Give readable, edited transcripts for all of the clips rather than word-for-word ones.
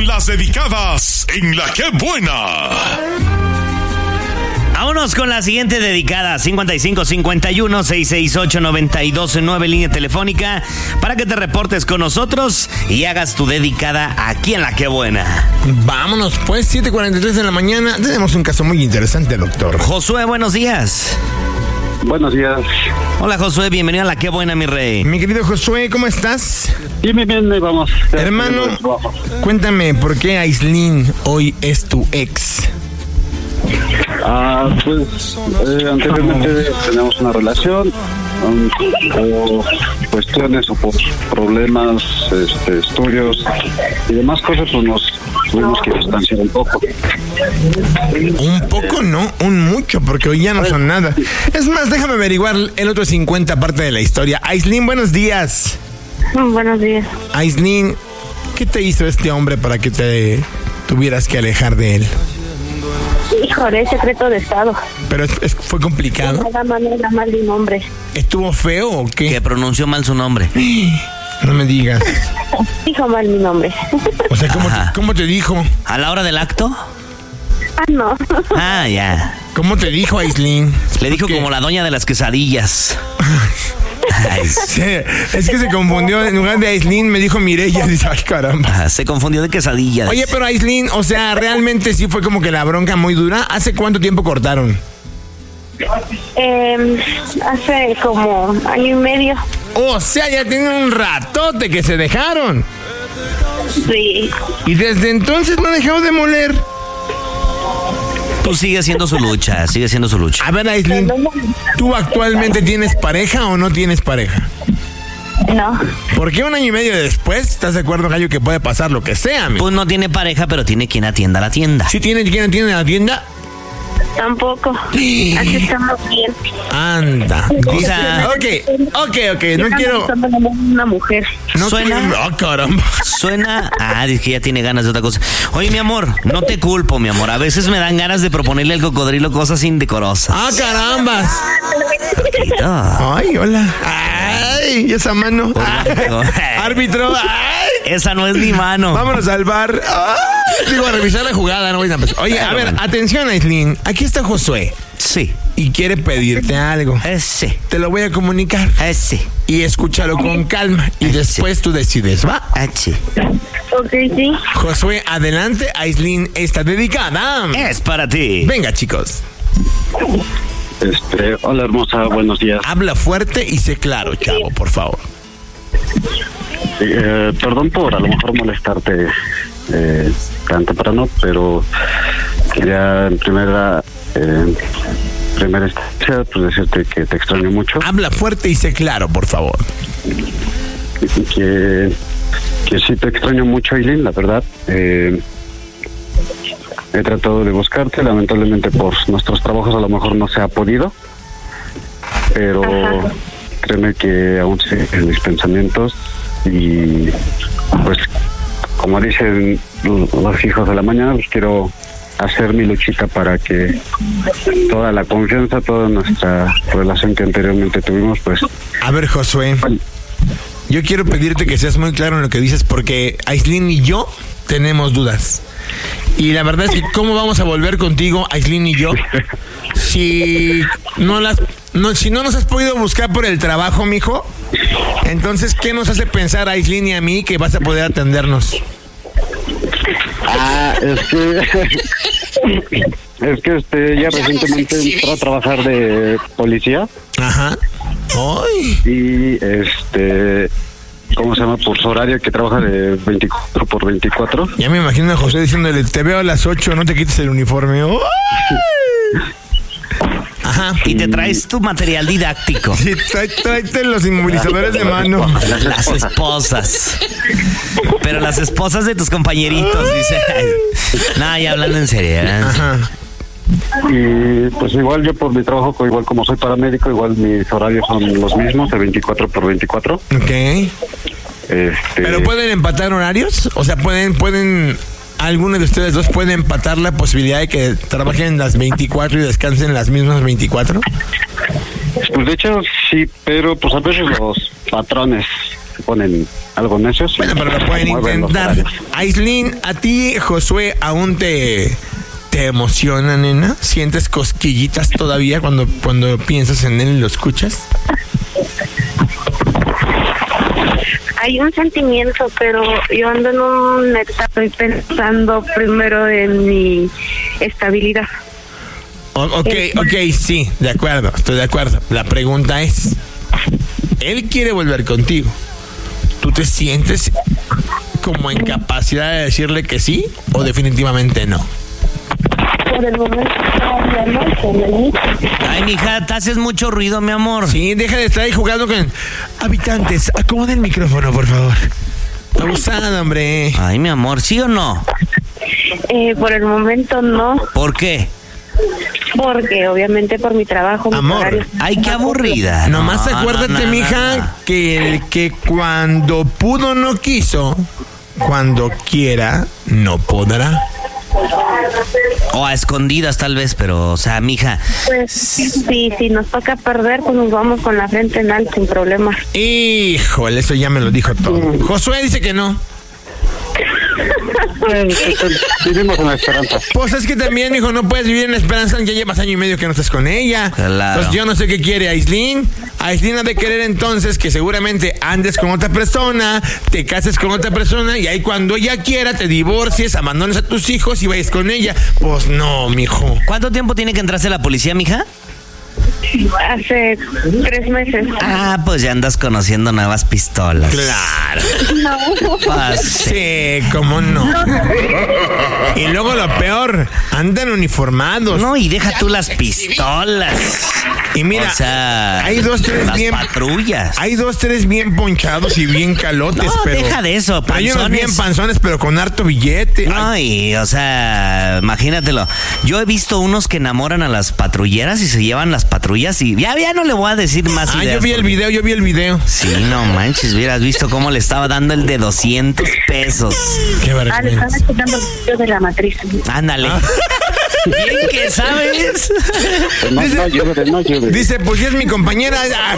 con las dedicadas en La Qué Buena. Vámonos con la siguiente dedicada, 5551-668-9209, línea telefónica, para que te reportes con nosotros y hagas tu dedicada aquí en La Qué Buena. Vámonos pues, 7:43 de la mañana. Tenemos un caso muy interesante, doctor. Josué, buenos días. Buenos días. Hola, Josué, bienvenido a La Qué Buena, mi rey. Mi querido Josué, ¿cómo estás? Bien, ahí vamos. Hermano, cuéntame, ¿por qué Aislinn hoy es tu ex? Pues anteriormente teníamos una relación, por cuestiones o por problemas, estudios y demás cosas, pues nos tuvimos que distanciar un poco. Un poco, no, un mucho, porque hoy ya no son nada. Es más, déjame averiguar el otro 50 parte de la historia. Aislinn, buenos días. Buenos días. Aislinn, ¿qué te hizo este hombre para que te tuvieras que alejar de él? Híjole, es secreto de estado. Pero fue complicado. Nada mal de un hombre. ¿Estuvo feo o qué? Que pronunció mal su nombre. No me digas. Dijo mal mi nombre. O sea, ¿cómo te dijo? ¿A la hora del acto? No. Ah, ya. ¿Cómo te dijo, Aislinn? Le dijo como la doña de las quesadillas. Ay. Sí, es que se confundió. En lugar de Aislinn me dijo Mireya. Dice, ay, caramba. Se confundió de quesadillas. Oye, pero Aislinn, o sea, realmente sí fue como que la bronca muy dura. ¿Hace cuánto tiempo cortaron? Hace como año y medio. O sea, ya tienen un ratote que se dejaron. Sí. Y desde entonces no ha dejado de moler. Pues sigue haciendo su lucha, A ver, Aislinn, ¿tú actualmente tienes pareja o no tienes pareja? No. ¿Por qué un año y medio después estás de acuerdo, Gallo, que puede pasar lo que sea, amigo? Pues no tiene pareja, pero tiene quien atienda la tienda. ¿Sí tiene quien atiende la tienda? Tampoco. Así estamos bien. Anda. O sea, Ok. No quiero. Una mujer. No ¿Suena? quiero- Oh, caramba. Suena... es que ya tiene ganas de otra cosa. Oye, mi amor, no te culpo, mi amor. A veces me dan ganas de proponerle al cocodrilo cosas indecorosas. Ah, carambas. Ay, hola. Ay, esa mano. Árbitro. Ay. Esa no es mi mano. Vámonos al bar. Ay. Digo, a revisar la jugada, no voy a empezar. Oye, a ver, atención, Aislinn. Aquí está Josué. Sí. Y quiere pedirte algo. Sí. Te lo voy a comunicar. Sí. Y escúchalo con calma. Y después tú decides, ¿va? Sí. Ok, sí. Josué, adelante. Aislinn está dedicada. Es para ti. Venga, chicos. Hola, hermosa, buenos días. Habla fuerte y sé claro, chavo, por favor. Perdón por a lo mejor molestarte tan temprano, pero quería en primera instancia pues decirte que te extraño mucho. Habla fuerte y sé claro, por favor. Que sí te extraño mucho, Aislinn, la verdad. He tratado de buscarte, lamentablemente por nuestros trabajos a lo mejor no se ha podido, pero créeme que aún sigue en mis pensamientos y pues como dicen los hijos de la mañana, pues quiero hacer mi luchita para que toda la confianza, toda nuestra relación que anteriormente tuvimos, pues... A ver, Josué, yo quiero pedirte que seas muy claro en lo que dices porque Aislinn y yo tenemos dudas. Y la verdad es que ¿cómo vamos a volver contigo, Aislinn y yo? Si no nos has podido buscar por el trabajo, mijo, entonces ¿qué nos hace pensar a Aislinn y a mí que vas a poder atendernos? Es que ya recientemente entró a trabajar de policía. Ajá. ¡Ay! Y ¿cómo se llama? Por su horario, que trabaja de 24/24. Ya me imagino a José diciéndole, te veo a las 8, no te quites el uniforme. ¡Ay! Ajá. Y te traes tu material didáctico. Sí, tráete los inmovilizadores de mano. Las esposas. Pero las esposas de tus compañeritos, dice. No, ya hablando en serio. Ajá. Y pues igual yo por mi trabajo, igual como soy paramédico, igual mis horarios son los mismos, de 24/24. Ok. ¿Pero pueden empatar horarios? O sea, ¿pueden alguno de ustedes dos puede empatar la posibilidad de que trabajen las 24 y descansen las mismas 24? Pues de hecho sí, pero pues a veces los patrones se ponen algo necios. Bueno, pero lo pueden intentar. Aislinn, ¿a ti, Josué, aún te emociona, nena? ¿Sientes cosquillitas todavía cuando piensas en él y lo escuchas? Hay un sentimiento, pero yo ando en una etapa pensando primero en mi estabilidad. Ok, sí, de acuerdo, estoy de acuerdo. La pregunta es, él quiere volver contigo. ¿Tú te sientes como en capacidad de decirle que sí o definitivamente no? Por el momento todavía no. Ay, mija, te haces mucho ruido, mi amor. Sí, deja de estar ahí jugando con habitantes. Acomoda el micrófono, por favor. Abusada, hombre. Ay, mi amor, ¿sí o no? Por el momento no, ¿Por qué? porque obviamente por mi trabajo, mis Amor, horarios. Ay, qué aburrida. Nomás acuérdate, mija, no. que el que cuando pudo no quiso, cuando quiera no podrá. O a escondidas tal vez, pero, o sea, mija. Pues sí, si nos toca perder, pues nos vamos con la frente en alto, sin problemas. Híjole, eso ya me lo dijo todo. Josué dice que no. Vivimos en la esperanza. Pues es que también, mijo, no puedes vivir en la esperanza, ya llevas año y medio que no estás con ella. Claro. Pues yo no sé qué quiere Aislinn. Aislinn ha de querer entonces que seguramente andes con otra persona, te cases con otra persona y ahí cuando ella quiera te divorcies, abandones a tus hijos y vayas con ella. Pues no, mijo. ¿Cuánto tiempo tiene que entrarse la policía, mija? Hace 3 meses. Ah, pues ya andas conociendo nuevas pistolas. Claro. No. Pues, Sí, cómo no. Y luego lo peor, andan uniformados. no, y deja tú las pistolas. Y mira, O sea, hay 2, 3 las bien patrullas. Hay 2, 3 bien ponchados y bien calotes, No, pero deja de eso, hay unos panzones. bien panzones, pero con harto billete. No, y, o sea, imagínatelo. Yo he visto unos que enamoran a las patrulleras y se llevan las patrullas y ya no le voy a decir más Ah, ideas. yo vi el video. Sí, no manches, hubieras visto cómo le estaba dando el de 200 pesos. Qué Le están vergüenza. checando el video de la matriz. Ándale. Bien que sabes. No llueve. Dice, pues si es mi compañera.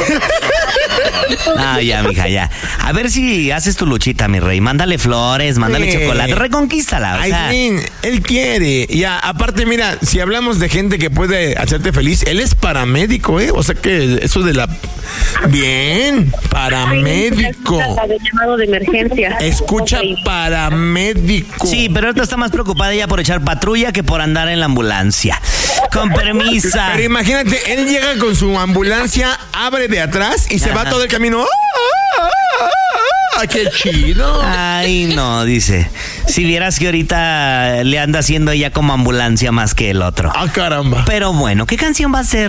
Ah, ya, mija, ya. A ver si haces tu luchita, mi rey. Mándale flores, mándale Sí. chocolate, reconquístala. O sea, Aislinn, él quiere. Ya, aparte, mira, si hablamos de gente que puede hacerte feliz, él es paramédico, ¿eh? O sea que eso de la... Bien, paramédico. La de llamado de emergencia. Escucha, Ok. paramédico. sí, pero ahorita está más preocupada ella por echar patrulla que por andar en la ambulancia. Con permisa. Pero imagínate, él llega con su ambulancia, abre de atrás y se va Ajá. todo el camino. ¡Ah, qué chido! Ay, no, dice. Si vieras que ahorita le anda haciendo ella como ambulancia más que el otro. ¡Ah, caramba! Pero bueno, ¿qué canción va a ser?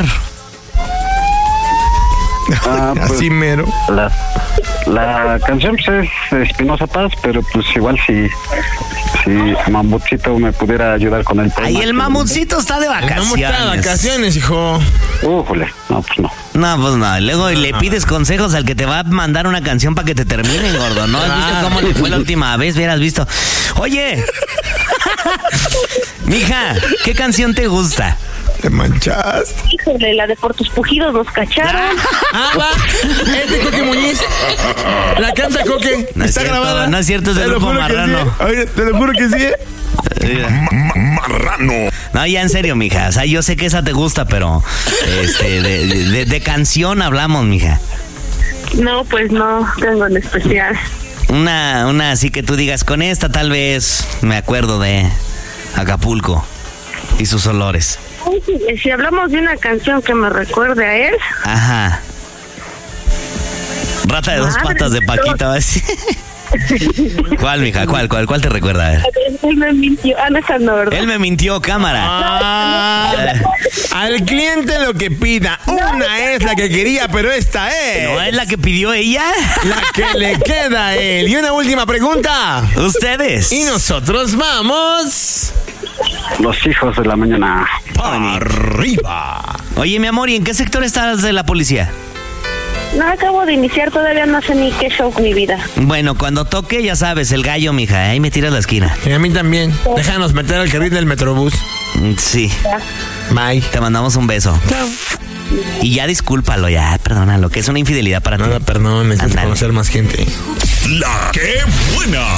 Pues, Así mero. la canción pues, es Espinosa Paz, pero pues igual si Mamutcito me pudiera ayudar con el tema. Ahí el mamutcito está de Vamos a vacaciones. vacaciones, hijo. Újole, no, pues no. No, pues no. Luego le pides consejos al que te va a mandar una canción para que te terminen, gordo. ¿No has visto cómo le fue la última vez? Hubieras visto. Oye. Mija, ¿qué canción te gusta? Te manchaste. Híjole, la de Por tus pujidos nos cacharon. Ah, va. Es de Coque Muñiz. La canta Coque. No es Está cierto, grabada. no es cierto, es del Te lo Grupo juro que Marrano. sí. Oye, te lo juro que sí. Marrano. No, ya en serio, mija. O sea, yo sé que esa te gusta, pero de canción hablamos, mija. No, pues no tengo en especial. Una así que tú digas, con esta tal vez me acuerdo de Acapulco y sus olores. Si hablamos de una canción que me recuerde a él, Ajá. Rata de 2 Madre patas de Dios. Paquita, ¿ves? ¿Cuál, mija? ¿Cuál te recuerda? A ver. él me mintió. Ah, no, esa no, ¿verdad? Él me mintió, cámara. Ah, al cliente lo que pida. Una es la que quería, pero esta es ¿No es la que pidió ella? la que le queda a él. Y una última pregunta. Ustedes. Y nosotros vamos Los hijos de la mañana. arriba. Oye, mi amor, ¿y en qué sector estás de la policía? No, acabo de iniciar, todavía no sé ni qué show mi vida. Bueno, cuando toque, ya sabes, el gallo, mija. Ahí me tiras la esquina. Y a mí también. Déjanos meter al carril del Metrobús. Sí. Bye. Te mandamos un beso. Y ya discúlpalo, ya, perdónalo, que es una infidelidad para ti. No la perdones, necesitas Ándale. conocer más gente. La que buena.